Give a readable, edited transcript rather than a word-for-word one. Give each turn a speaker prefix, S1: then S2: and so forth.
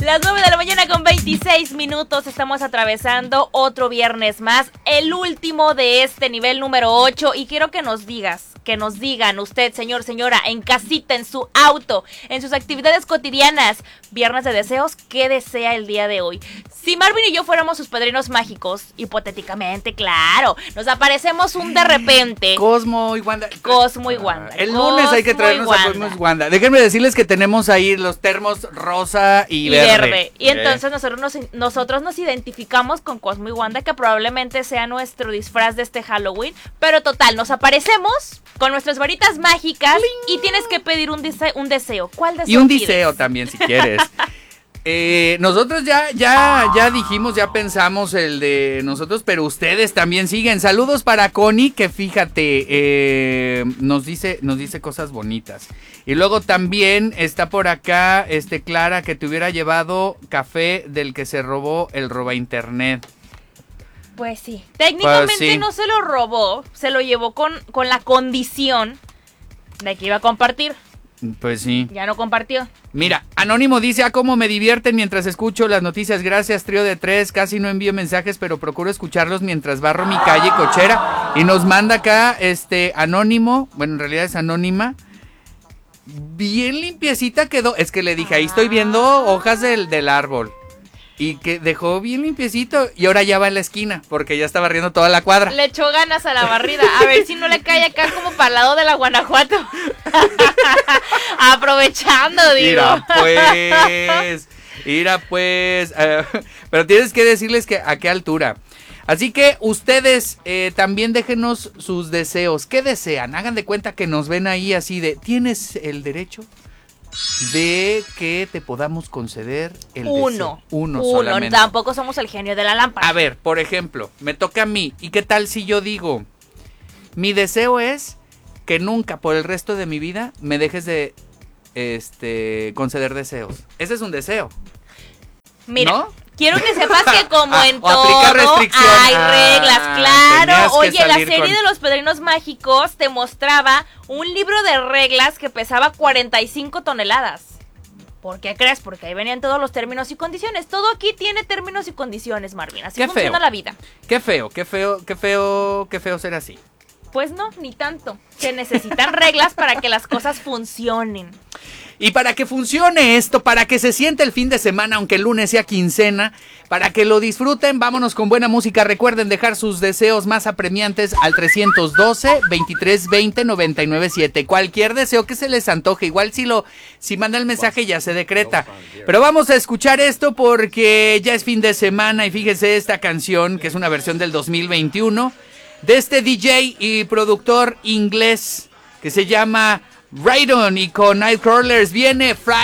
S1: Las 9 de la mañana con 26 minutos. Estamos atravesando otro viernes más, el último de este nivel número 8. Y quiero que nos digan usted, señor, señora, en casita, en su auto, en sus actividades cotidianas, viernes de deseos, ¿qué desea el día de hoy? Si Marvin y yo fuéramos sus padrinos mágicos, hipotéticamente, claro, nos aparecemos un de repente.
S2: Cosmo y Wanda.
S1: El
S2: lunes hay que traernos a Cosmo y Wanda. Déjenme decirles que tenemos ahí los termos rosa y verde.
S1: Y entonces nosotros nos identificamos con Cosmo y Wanda, que probablemente sea nuestro disfraz de este Halloween. Pero total, nos aparecemos con nuestras varitas mágicas. ¡Ling! Y tienes que pedir un deseo. ¿Cuál deseo?
S2: Y un
S1: pides?
S2: deseo también, si quieres. Nosotros ya dijimos, ya pensamos el de nosotros, pero ustedes también siguen. Saludos para Connie, que fíjate, nos dice cosas bonitas. Y luego también está por acá, Clara, que te hubiera llevado café del que se robó el roba internet.
S1: Pues sí. Técnicamente
S2: pues sí.
S1: No se lo robó, se lo llevó con la condición de que iba a compartir.
S2: Pues sí.
S1: Ya no compartió.
S2: Mira, Anónimo dice, cómo me divierten mientras escucho las noticias. Gracias, trío de tres. Casi no envío mensajes, pero procuro escucharlos mientras barro mi calle cochera. Y nos manda acá, Anónimo, bueno, en realidad es anónima. Bien limpiecita quedó. Es que le dije, ahí estoy viendo hojas del árbol. Y que dejó bien limpiecito. Y ahora ya va en la esquina, porque ya está barriendo toda la cuadra.
S1: Le echó ganas a la barrida. A ver si no le cae acá como para el lado de la Guanajuato. Aprovechando, digo.
S2: Mira pues. Pero tienes que decirles que a qué altura. Así que ustedes también déjenos sus deseos. ¿Qué desean? Hagan de cuenta que nos ven ahí así de, ¿tienes el derecho de que te podamos conceder el deseo? Uno solamente.
S1: Tampoco somos el genio de la lámpara.
S2: A ver, por ejemplo, me toca a mí. ¿Y qué tal si yo digo, mi deseo es que nunca por el resto de mi vida me dejes de conceder deseos? Ese es un deseo.
S1: Mira,
S2: ¿no?
S1: Quiero que sepas que como en todo
S2: restricción.
S1: hay reglas, claro. Oye, la serie
S2: con...
S1: de los Padrinos Mágicos te mostraba un libro de reglas que pesaba 45 toneladas. ¿Por qué crees? Porque ahí venían todos los términos y condiciones. Todo aquí tiene términos y condiciones, Marvin. Así funciona la vida.
S2: Qué feo ser así.
S1: Pues no, ni tanto. Se necesitan reglas para que las cosas funcionen.
S2: Y para que funcione esto, para que se sienta el fin de semana, aunque el lunes sea quincena, para que lo disfruten, vámonos con buena música. Recuerden dejar sus deseos más apremiantes al 312-2320-997. Cualquier deseo que se les antoje, igual si manda el mensaje ya se decreta. Pero vamos a escuchar esto porque ya es fin de semana y fíjese esta canción, que es una versión del 2021, de este DJ y productor inglés que se llama Raydon, y con Nightcrawlers viene Friday.